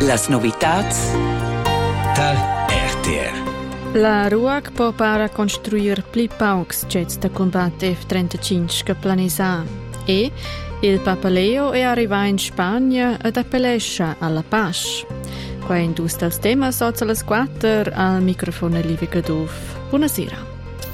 Las novitats tal RTR. La RUAC può para construir pli paucs jets da combat F-35 che planisa e il Papa Leo è arrivato in Spagna ad appellescia alla pace. Qua in dus dels temas sozza las 4 al microfono Livia Gaduf. Buonasera.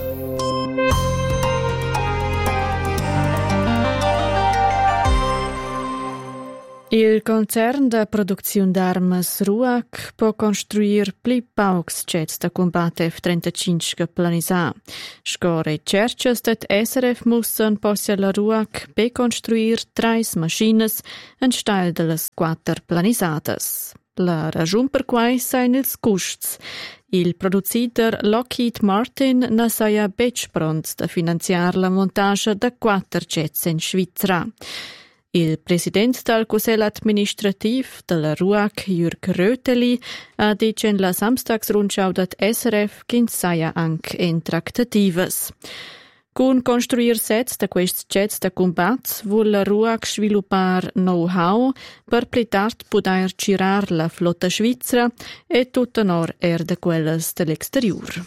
Il concern da produzione d'armas RUAC può costruire pli paucs jets da combat F-35 che planisa. Score cercias dat SRF mussen possia la RUAC pe construire 3 maschines en stil de las 4 planisadas. La ragione per quai sain ils custs. Il producitor Lockheed Martin na saia bec pronts da finanziar la montagia da 4 jets in Svizra. Il presidente del Consiglio Administrativ della RUAC, Jürg Röteli, ha detto in la Samstagsrundschau dat SRF che saia anche in tractativas. Con construir sets da questi jets da combat vuol la RUAC sviluppar know-how per pli tard poter girar la flotta svizzera e tutta nor da quelles dell'exterior.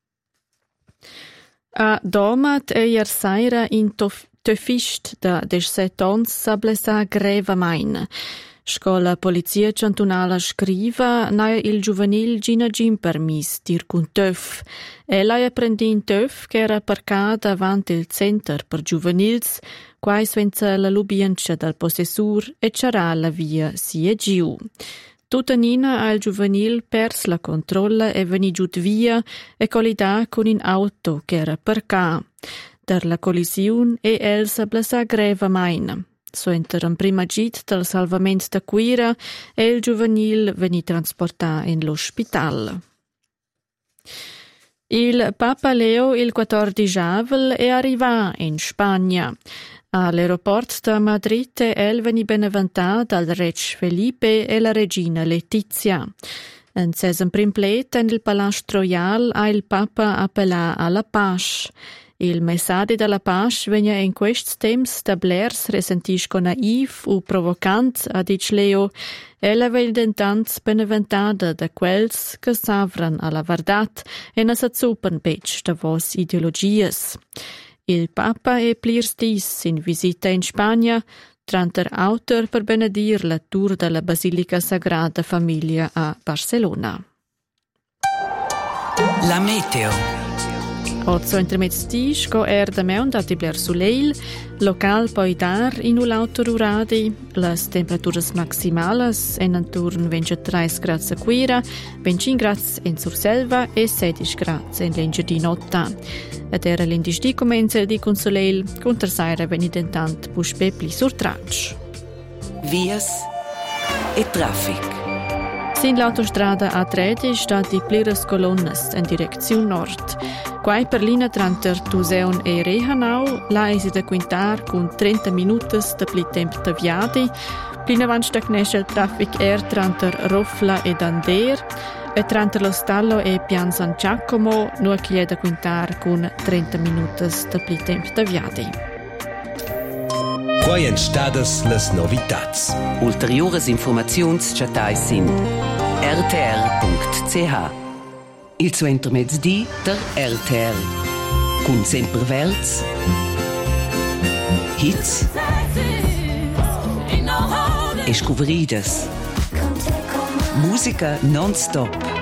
A Domat e ier saira in Töfist da 17 ans s'ablessa greva main. Scola polizia cantonala scriva naia il giovanil Gina Gimper mis dir cun Töf. Ella apprendi in Töf che era parcata davanti il center per giuvenils, quai svenza la lubienza dal possessur e c'era la via sia giu. Tutta Nina al giovanil pers la controlla e veni giut via e collida con un auto che era parcà. Der la collisiun e Elsa blessa greva main. So enter un prima git del salvament da Quira e il giovanil veni transportà in l'ospital. Il Papa Leo il 14 avel è arrivà in Spagna. All'aeroport da Madrid el veni beneventà dal reg Felipe e la regina Letizia. En sesem prim plet en il Palast Royal ha il Papa appellà alla pace. Il messaggio della pace vegna in questi temps da blers resentisco naiv o provocant, a dic Leo, ella vel dentanz beneventada da quels che savran alla verdat e na s'azzupen bec da vos ideologies. Il Papa è plirs dis in visita in Spagna, tranter autor per benedir la tour della Basilica Sagrada Famiglia a Barcelona. La meteo. Ozzo intermezzi sco da meund a tibler suleil, local poi dar in ulautoruradi, las temperaturas maximales en anturn 23 grads a Quira, 25 grads in Surselva e 16 grads in Lengia di Notta. Ed era l'indisdi comenza di consoleil, contra saira venidentant puspe pli surtrac. Vias e traffic. Sin l'autostrada A13 sta di pliras colonnas in direzione nord. Quai per linea tranter Tuseon e Rehanau la esi da quintar con 30 minutos de pli temp de viadi. Plina avanti stagnesce il traffic tranter Rofla e Dander e tranter lo Stallo e Pian San Giacomo nu che da quintar con 30 minutos de pli temp de viadi. Quai en stadas las novitats. Ulteriores informaziuns chatai sin rtr.ch. Il suo intermezzi der RTR. Con sempre verts, hits e scouveridas. Musica non-stop.